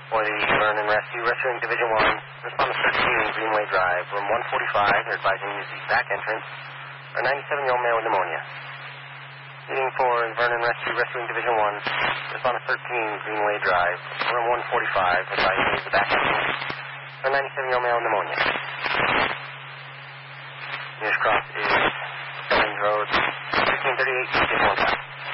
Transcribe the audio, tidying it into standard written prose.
For the Vernon Rescue, Rescuing Division 1, respondent 13, Greenway Drive, room 145. They're advising you to use the back entrance. A 97-year-old male with pneumonia. Meeting for Vernon Rescue, Rescuing Division 1, respondent 13, Greenway Drive, room 145. Advising you to use the back entrance. A 97-year-old male with pneumonia.